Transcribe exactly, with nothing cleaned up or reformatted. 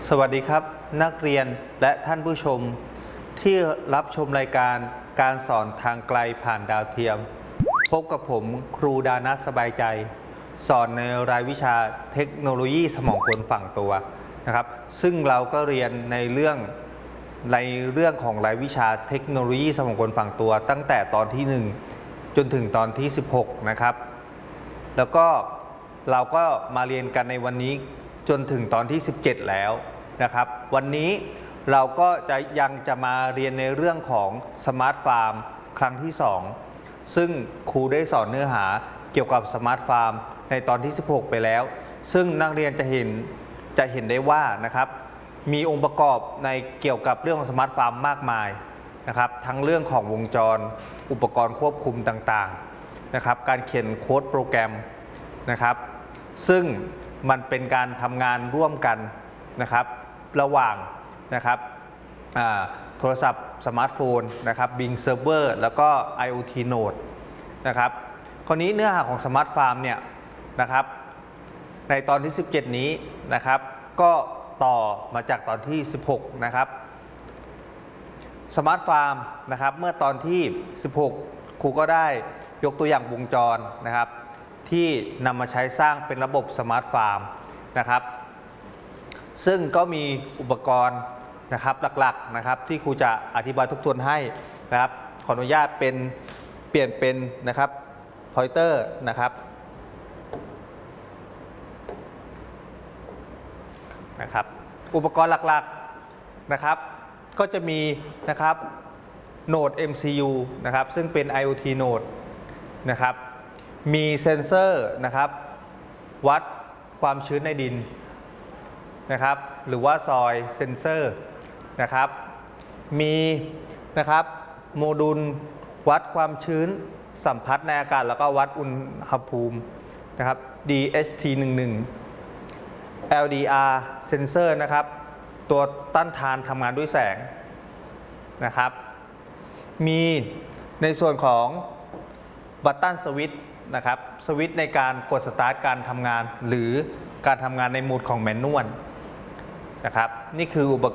สวัสดีครับนักเรียนและท่านผู้ชมที่รับชมรายการการสอนทางไกลผ่านดาวเทียมพบกับผมครูดานัสสบายใจสอนในรายวิชาเทคโนโลยีสมองกลฝั่งตัวนะครับซึ่งเราก็เรียนในเรื่องในเรื่องของรายวิชาเทคโนโลยีสมองกลฝั่งตัวตั้งแต่ตอนที่หนึ่งจนถึงตอนที่สิบหกนะครับแล้วก็เราก็มาเรียนกันในวันนี้จนถึงตอนที่สิบเจ็ดแล้วนะครับวันนี้เราก็จะยังจะมาเรียนในเรื่องของสมาร์ทฟาร์มครั้งที่สองซึ่งครูได้สอนเนื้อหาเกี่ยวกับสมาร์ทฟาร์มในตอนที่สิบหกไปแล้วซึ่งนักเรียนจะเห็นจะเห็นได้ว่านะครับมีองค์ประกอบในเกี่ยวกับเรื่องของสมาร์ทฟาร์มมากมายนะครับทั้งเรื่องของวงจรอุปกรณ์ควบคุมต่างๆนะครับการเขียนโค้ดโปรแกรมนะครับซึ่งมันเป็นการทำงานร่วมกันนะครับระหว่างนะครับโทรศัพท์สมาร์ทโฟนนะครับ Bing Server แล้วก็ IoT Node นะครับคราวนี้เนื้อหาของสมาร์ทฟาร์มเนี่ยนะครับในตอนที่สิบเจ็ดนี้นะครับก็ต่อมาจากตอนที่สิบหกนะครับสมาร์ทฟาร์มนะครับเมื่อตอนที่สิบหกครูก็ได้ยกตัวอย่างวงจรนะครับที่นำมาใช้สร้างเป็นระบบสมาร์ทฟาร์มนะครับซึ่งก็มีอุปกรณ์นะครับหลักๆนะครับที่ครูจะอธิบายทบทวนให้นะครับขออนุญาตเป็นเปลี่ยนเป็นนะครับพอยเตอร์นะครับนะครับอุปกรณ์หลักๆนะครับก็จะมีนะครับโหนด เอ็ม ซี ยู นะครับซึ่งเป็น IoT Node นะครับมีเซ็นเซอร์นะครับวัดความชื้นในดินนะครับหรือว่าซอยเซ็นเซอร์นะครับมีนะครับโมดูลวัดความชื้นสัมผัสในอากาศแล้วก็วัดอุณหภูมินะครับ ดี เอช ที สิบเอ็ด แอล ดี อาร์ เซนเซอร์นะครับตัวต้านทานทำงานด้วยแสงนะครับมีในส่วนของบัตตันสวิตช์นะครับสวิตช์ในการกดสตาร์ทการทำงานหรือการทำงานในโหมดของแมนนวลนะครับนี่คืออุป